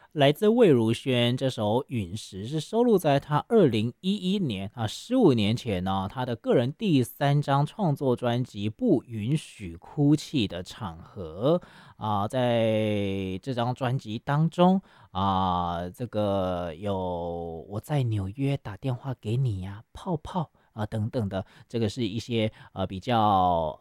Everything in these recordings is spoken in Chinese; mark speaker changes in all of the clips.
Speaker 1: 来自魏如萱这首《陨石》是收录在他2011年15年前呢，他的个人第3张创作专辑《不允许哭泣的场合》在这张专辑当中这个有我在纽约打电话给你呀，泡泡等等的，这个是一些比较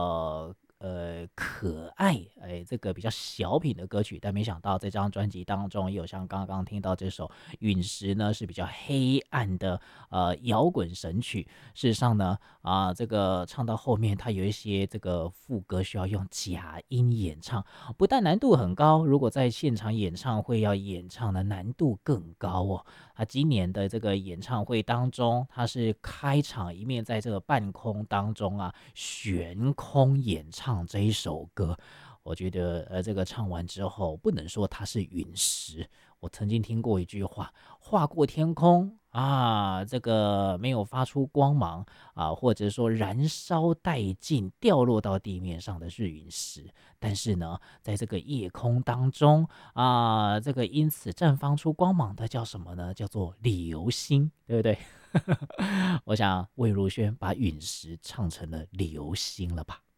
Speaker 1: 可爱这个比较小品的歌曲，但没想到这张专辑当中也有像刚刚听到这首陨石呢，是比较黑暗的摇滚神曲。事实上呢这个唱到后面它有一些这个副歌需要用假音演唱，不但难度很高，如果在现场演唱会要演唱的难度更高哦。他今年的这个演唱会当中，他是开场一面在这个半空当中悬空演唱这一首歌。我觉得这个唱完之后不能说它是陨石，我曾经听过一句话，划过天空这个没有发出光芒或者说燃烧殆尽掉落到地面上的是陨石，但是呢在这个夜空当中这个因此绽放出光芒的叫什么呢？叫做流星，对不对？我想魏如萱把陨石唱成了流星了吧。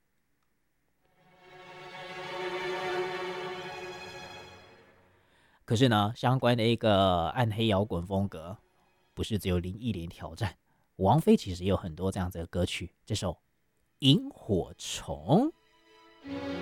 Speaker 1: 可是呢，相关的一个暗黑摇滚风格，不是只有林忆莲挑战，王菲其实也有很多这样子的歌曲。这首《萤火虫》。